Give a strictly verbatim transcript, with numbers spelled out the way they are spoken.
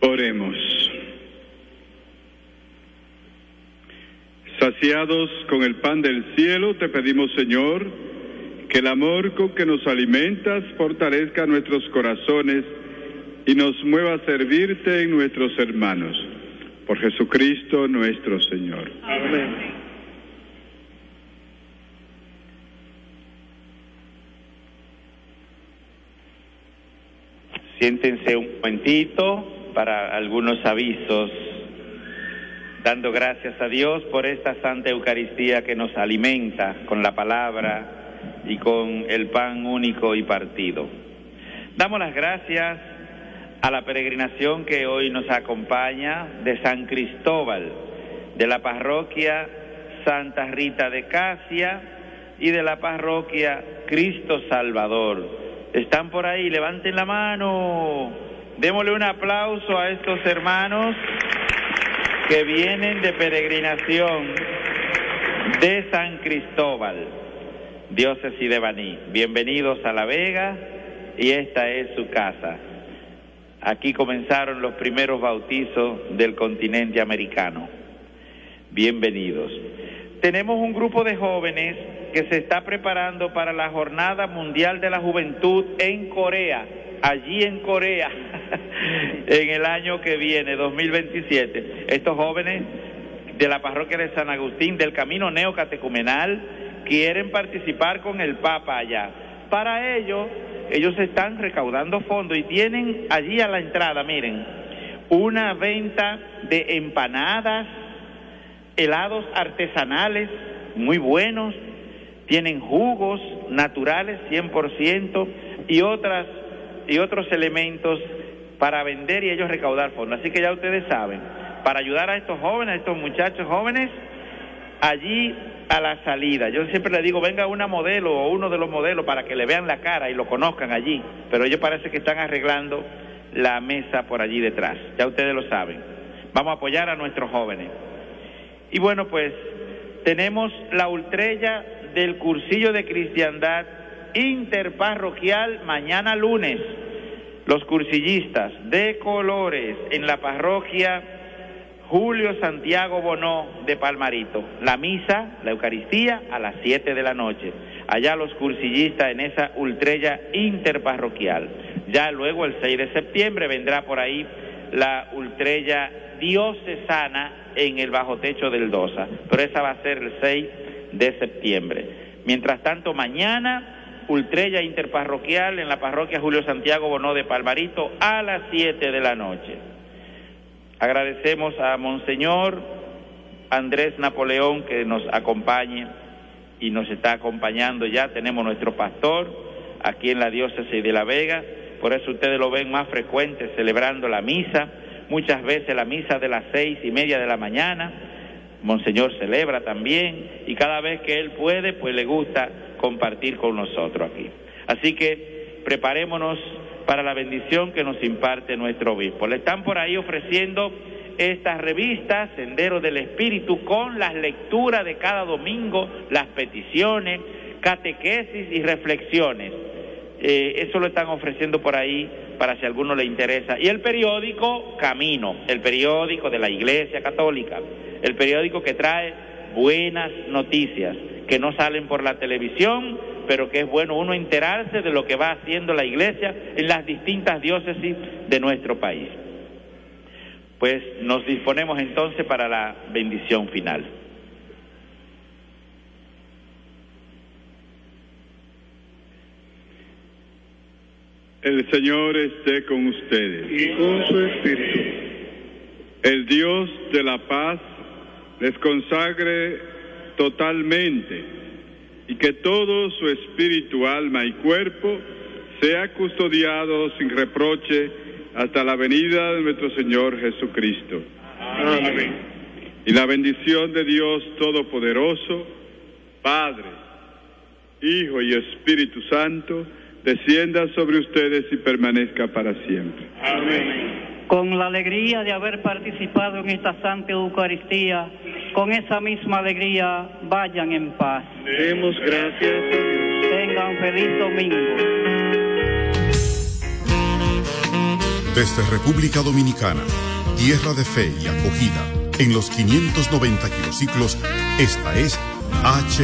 Oremos. Saciados con el pan del cielo, te pedimos, Señor, que el amor con que nos alimentas fortalezca nuestros corazones y nos mueva a servirte en nuestros hermanos. Por Jesucristo nuestro Señor. Amén. Siéntense un momentito para algunos avisos, dando gracias a Dios por esta Santa Eucaristía que nos alimenta con la palabra y con el pan único y partido. Damos las gracias a la peregrinación que hoy nos acompaña de San Cristóbal, de la parroquia Santa Rita de Casia y de la parroquia Cristo Salvador. ¿Están por ahí? Levanten la mano. Démosle un aplauso a estos hermanos que vienen de peregrinación de San Cristóbal, diócesis de Baní. Bienvenidos a La Vega y esta es su casa. Aquí comenzaron los primeros bautizos del continente americano. Bienvenidos. Tenemos un grupo de jóvenes que se está preparando para la Jornada Mundial de la Juventud en Corea, allí en Corea, en el año que viene, dos mil veintisiete. Estos jóvenes de la parroquia de San Agustín del Camino Neocatecumenal quieren participar con el Papa allá. Para ello, ellos están recaudando fondos y tienen allí a la entrada, miren, una venta de empanadas, helados artesanales muy buenos, tienen jugos naturales cien por ciento y otras y otros elementos para vender y ellos recaudar fondos. Así que ya ustedes saben, para ayudar a estos jóvenes, a estos muchachos jóvenes, allí a la salida. Yo siempre le digo, venga una modelo o uno de los modelos para que le vean la cara y lo conozcan allí, pero ellos parece que están arreglando la mesa por allí detrás. Ya ustedes lo saben. Vamos a apoyar a nuestros jóvenes. Y bueno, pues tenemos la ultrella del cursillo de cristiandad interparroquial mañana lunes. Los cursillistas de colores en la parroquia Julio Santiago Bonó de Palmarito. La misa, la Eucaristía, a las siete de la noche. Allá los cursillistas en esa ultrella interparroquial. Ya luego el seis de septiembre vendrá por ahí la ultrella diocesana en el bajo techo del Dosa, pero esa va a ser el seis de septiembre. Mientras tanto, mañana, ultrella interparroquial en la parroquia Julio Santiago Bonó de Palmarito a las siete de la noche. Agradecemos a Monseñor Andrés Napoleón que nos acompañe y nos está acompañando ya. Tenemos nuestro pastor aquí en la diócesis de La Vega, por eso ustedes lo ven más frecuente celebrando la misa. Muchas veces la misa de las seis y media de la mañana, Monseñor celebra también, y cada vez que él puede, pues le gusta compartir con nosotros aquí. Así que preparémonos para la bendición que nos imparte nuestro obispo. Le están por ahí ofreciendo estas revistas, Sendero del Espíritu, con las lecturas de cada domingo, las peticiones, catequesis y reflexiones. Eh, eso lo están ofreciendo por ahí para si a alguno le interesa. Y el periódico Camino, el periódico de la Iglesia Católica, el periódico que trae buenas noticias que no salen por la televisión, pero que es bueno uno enterarse de lo que va haciendo la Iglesia en las distintas diócesis de nuestro país. Pues nos disponemos entonces para la bendición final. El Señor esté con ustedes. Y con su espíritu. El Dios de la paz les consagre totalmente y que todo su espíritu, alma y cuerpo sea custodiado sin reproche hasta la venida de nuestro Señor Jesucristo. Amén. Y la bendición de Dios Todopoderoso, Padre, Hijo y Espíritu Santo, descienda sobre ustedes y permanezca para siempre. Amén. Con la alegría de haber participado en esta Santa Eucaristía, con esa misma alegría, vayan en paz. Demos gracias a Dios. Tengan feliz domingo. Desde República Dominicana, tierra de fe y acogida, en los quinientos noventa kilociclos, esta es H